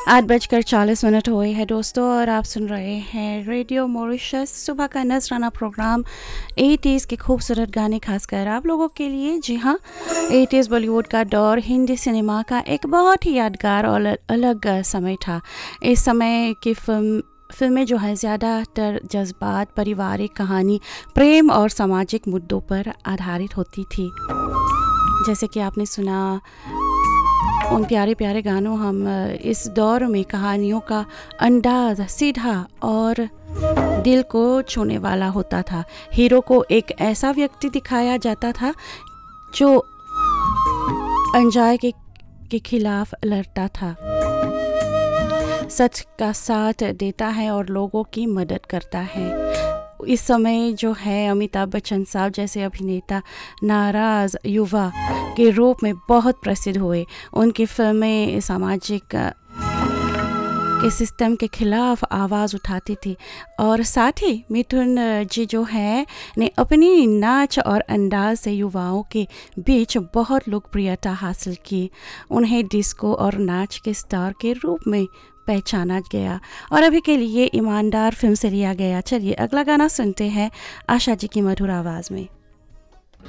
8:40 हुए हैं दोस्तों, और आप सुन रहे हैं रेडियो मॉरिशस सुबह का नजराना प्रोग्राम 80s के खूबसूरत गाने खासकर आप लोगों के लिए। जी हाँ, 80s बॉलीवुड का दौर हिंदी सिनेमा का एक बहुत ही यादगार और अलग समय था। इस समय की फिल्में जो हैं ज़्यादातर जज्बात, पारिवारिक कहानी, प्रेम और सामाजिक मुद्दों पर आधारित होती थी। जैसे कि आपने सुना उन प्यारे प्यारे गानों, हम इस दौर में कहानियों का अंदाज सीधा और दिल को छूने वाला होता था। हीरो को एक ऐसा व्यक्ति दिखाया जाता था जो अन्याय के खिलाफ लड़ता था, सच का साथ देता है और लोगों की मदद करता है। इस समय जो है अमिताभ बच्चन साहब जैसे अभिनेता नाराज़ युवा के रूप में बहुत प्रसिद्ध हुए। उनकी फिल्में सामाजिक के सिस्टम के खिलाफ आवाज़ उठाती थी, और साथ ही मिथुन जी जो है ने अपनी नाच और अंदाज से युवाओं के बीच बहुत लोकप्रियता हासिल की। उन्हें डिस्को और नाच के स्टार के रूप में पहचाना गया, और अभी के लिए ईमानदार फिल्म से लिया गया। चलिए अगला गाना सुनते हैं आशा जी की मधुर आवाज़ में।